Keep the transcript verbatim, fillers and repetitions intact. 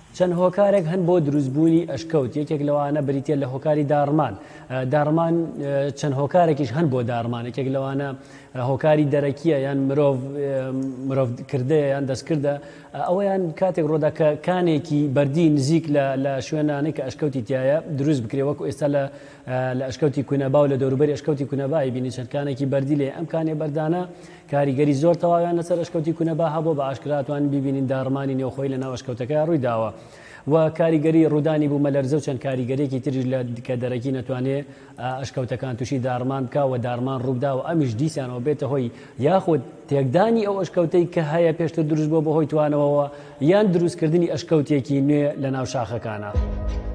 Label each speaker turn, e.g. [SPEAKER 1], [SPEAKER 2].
[SPEAKER 1] چەند هۆکارێک هەن بۆ دروستبوونی ئەشکەوت. یەکێک لەوانە بریتە لە هۆکاری داڕمان. داڕمان چەند هۆکارێکیش هەن بۆ داڕمان. یەکێک لەوانە هۆکاری دەرەکیە یان مرۆڤ مرۆڤکردەیە یان دەستکردە، ئەوەیان کاتێک ڕۆدا کە کانێکی بەردی نزیک لە شوێنانەی کە ئەشکەوتی تایە دروست بکرێ، وەکو ئێستا لە ئەشکەوتی کوونەبا و لە دەوروبەری ئەشکەوتی کوونەبای بینی چەند کانێکی بەردی لێ. ئەم کانێ بەردانە کاریگەری زۆر تەواویان لەسەر ئەشکەوتی کوونەبا هەبوو، بە ئاشکراتوان ببینین داڕمانی نێوخۆی لە ناو ئەشکەوتەکە ڕووی داوە. و کاریگەری ڕوودانی بوو مەلەرزە و چەند کاریگەرێکی تریش لە کە دەرەکی نەتوانێت ئەشکەوتەکان تووشی داڕمان بکە و داڕمان ڕوودا و ئەمیش دیسانەوە بێتە هۆی یاخود تێکدانی ئەو ئەشکەوتەی کە هەیە پێشتر دروست بووە بەهۆی توانەوەەوە یان دروستکردنی ئەشکەوتێکی نوێ لە ناو شاخەکانە.